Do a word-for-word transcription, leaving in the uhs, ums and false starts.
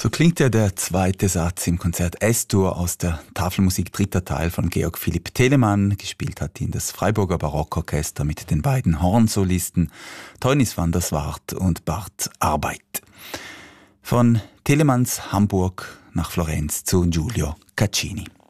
So klingt ja der zweite Satz im Konzert S-Dur aus der Tafelmusik dritter Teil von Georg Philipp Telemann. Gespielt hat ihn das Freiburger Barockorchester mit den beiden Hornsolisten Teunis van der Swart und Bart Arbeit. Von Telemanns Hamburg nach Florenz zu Giulio Caccini.